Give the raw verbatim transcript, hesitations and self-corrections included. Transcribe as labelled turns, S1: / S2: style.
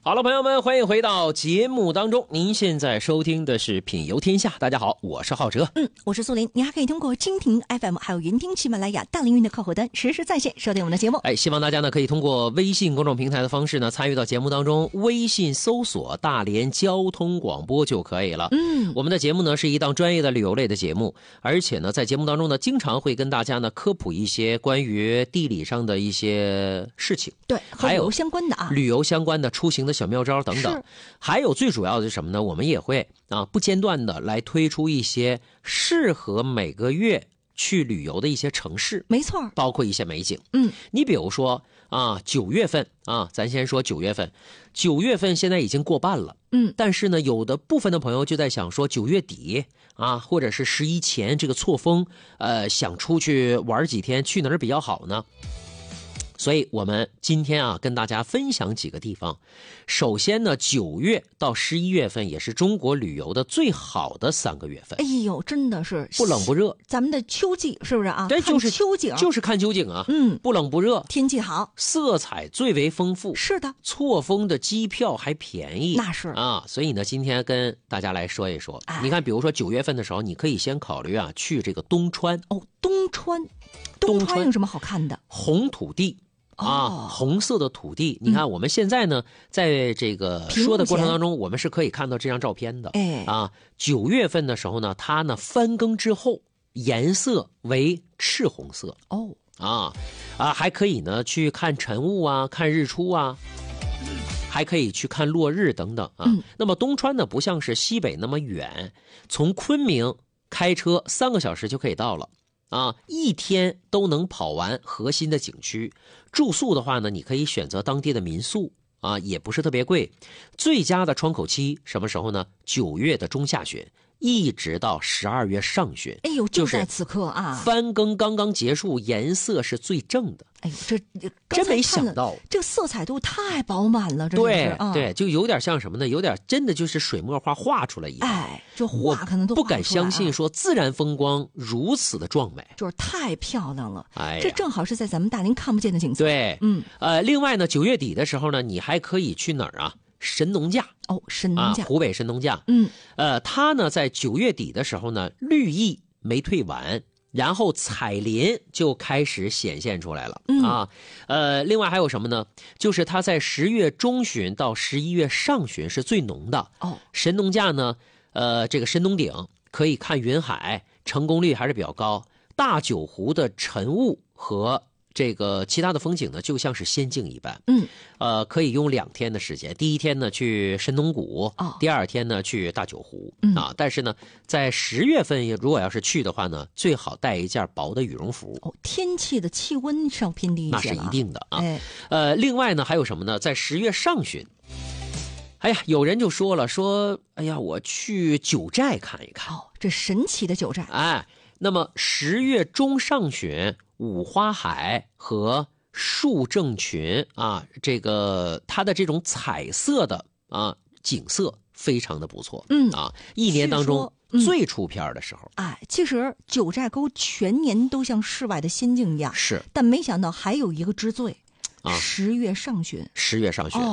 S1: 好了，朋友们，欢迎回到节目当中。您现在收听的是品游天下，大家好，我是浩哲。
S2: 嗯，我是苏林。您还可以通过蜻蜓 F M 还有云听喜马拉雅大凌云的客户端实时在线收听我们的节目。
S1: 哎，希望大家呢可以通过微信公众平台的方式呢参与到节目当中，微信搜索大连交通广播就可以了。
S2: 嗯，
S1: 我们的节目呢是一档专业的旅游类的节目，而且呢在节目当中呢经常会跟大家呢科普一些关于地理上的一些事情，
S2: 对，和旅游相关的啊，
S1: 旅游相关的出行的小妙招等等。还有最主要的是什么呢？我们也会啊不间断的来推出一些适合每个月去旅游的一些城市，
S2: 没错，
S1: 包括一些美景。
S2: 嗯，
S1: 你比如说啊，九月份啊，咱先说九月份，九月份现在已经过半了。
S2: 嗯，
S1: 但是呢，有的部分的朋友就在想说，九月底啊，或者是十一前这个错峰，呃，想出去玩几天，去哪儿比较好呢？所以我们今天啊，跟大家分享几个地方。首先呢，九月到十一月份也是中国旅游的最好的三个月份。
S2: 哎呦，真的是
S1: 不冷不热，
S2: 咱们的秋季是不是啊？
S1: 对，就是
S2: 秋景，
S1: 就是看秋景啊。
S2: 嗯，
S1: 不冷不热，
S2: 天气好，
S1: 色彩最为丰富。
S2: 是的，
S1: 错峰的机票还便宜，
S2: 那是
S1: 啊。所以呢，今天跟大家来说一说。
S2: 哎、
S1: 你看，比如说九月份的时候，你可以先考虑啊，去这个东川。
S2: 哦，东川，东川有什么好看的？
S1: 红土地。啊，
S2: 哦、
S1: 红色的土地，你看我们现在呢，嗯、在这个说的过程当中，我们是可以看到这张照片的。
S2: 哎，
S1: 啊，九月份的时候呢，它呢翻耕之后，颜色为赤红色。
S2: 哦，
S1: 啊啊，还可以呢去看晨雾啊，看日出啊，还可以去看落日等等啊。
S2: 嗯、
S1: 那么东川呢，不像是西北那么远，从昆明开车三个小时就可以到了。啊，一天都能跑完核心的景区。住宿的话呢，你可以选择当地的民宿啊，也不是特别贵。最佳的窗口期什么时候呢？九月的中下旬，一直到十二月上旬。
S2: 哎呦，就在此刻啊！
S1: 翻耕刚刚结束，颜色是最正的。
S2: 哎呦，这
S1: 真没想到，
S2: 这个色彩度太饱满了。这
S1: 对、
S2: 啊、
S1: 对，就有点像什么呢？有点真的就是水墨画画出来一样。
S2: 哎，这画可能都
S1: 不敢相信，说自然风光如此的壮美，
S2: 就是太漂亮了。
S1: 哎，
S2: 这正好是在咱们大连看不见的景色。
S1: 对，
S2: 嗯，
S1: 呃，另外呢，九月底的时候呢，你还可以去哪儿啊？神农架。
S2: 哦，神农架、
S1: 啊，湖北神农架。
S2: 嗯，
S1: 呃，它呢在九月底的时候呢，绿意没退完。然后彩林就开始显现出来了、
S2: 嗯、
S1: 啊，呃，另外还有什么呢？就是它在十月中旬到十一月上旬是最浓的
S2: 哦。
S1: 神农架呢，呃，这个神农顶可以看云海，成功率还是比较高。大九湖的晨雾和这个其他的风景呢，就像是仙境一般。
S2: 嗯，
S1: 呃，可以用两天的时间。第一天呢去神农谷，
S2: 哦、
S1: 第二天呢去大九湖。
S2: 嗯
S1: 啊，但是呢，在十月份如果要是去的话呢，最好带一件薄的羽绒服。
S2: 哦，天气的气温稍偏低一些，
S1: 那是一定的啊。
S2: 哎、
S1: 呃，另外呢还有什么呢？在十月上旬，哎呀，有人就说了，说，哎呀，我去九寨看一看。
S2: 哦，这神奇的九寨。
S1: 哎，那么十月中上旬。五花海和树正群啊，这个它的这种彩色的啊景色非常的不错。
S2: 嗯
S1: 啊，一年当中最出片的时候。
S2: 嗯、哎，其实九寨沟全年都像世外的仙境一样，
S1: 是，
S2: 但没想到还有一个之最，
S1: 啊，
S2: 十月上旬。
S1: 十月上旬。
S2: 哦